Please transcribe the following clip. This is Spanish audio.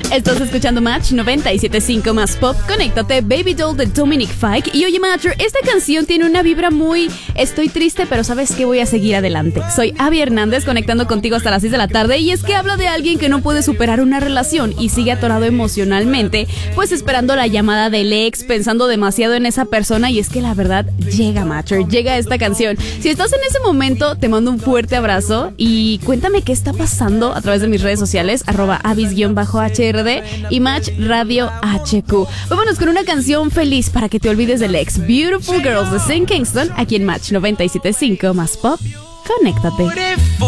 Estás escuchando Match 97.5 más pop. Conéctate, Baby Doll de Dominic Fike. Y oye, Matcher, esta canción tiene una vibra muy... Estoy triste, pero ¿sabes qué? Voy a seguir adelante. Soy Abby Hernández, conectando contigo hasta las 6 de la tarde. Y es que habla de alguien que no puede superar una relación y sigue atorado emocionalmente, pues esperando la llamada del ex, pensando demasiado en esa persona. Y es que la verdad llega, Matcher, llega esta canción. Si estás en ese momento, te mando un fuerte abrazo y cuéntame qué está pasando a través de mis redes sociales, @abis_HRD y Match Radio HQ. Vámonos con una canción feliz para que te olvides del ex. Beautiful Girls de St. Kingston, aquí en Match 97.5 más pop. Conéctate.